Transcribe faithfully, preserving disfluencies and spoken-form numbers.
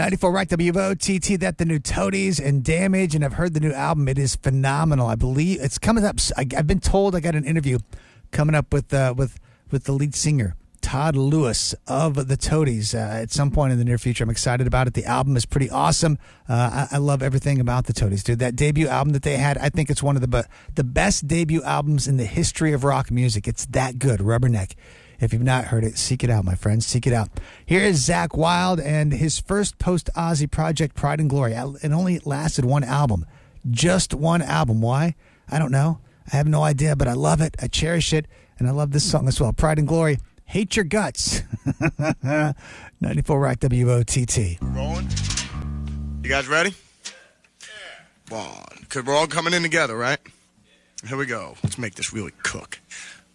ninety-four Rock W O T T, that the new Toadies and Damage, and I've heard the new album. It is phenomenal. I believe it's coming up. I, I've been told I got an interview coming up with uh, with with the lead singer, Todd Lewis of the Toadies, uh, at some point in the near future. I'm excited about it. The album is pretty awesome. Uh, I, I love everything about the Toadies, dude. That debut album that they had, I think it's one of the be- the best debut albums in the history of rock music. It's that good. Rubberneck. If you've not heard it, seek it out, my friends. Seek it out. Here is Zakk Wylde and his first post-Ozzy project, Pride and Glory. It only lasted one album. Just one album. Why? I don't know. I have no idea, but I love it. I cherish it, and I love this song as well. Pride and Glory. Hate Your Guts. ninety-four Rock W O T T. Rolling. You guys ready? Yeah. One. Because we're all coming in together, right? Here we go. Let's make this really cook.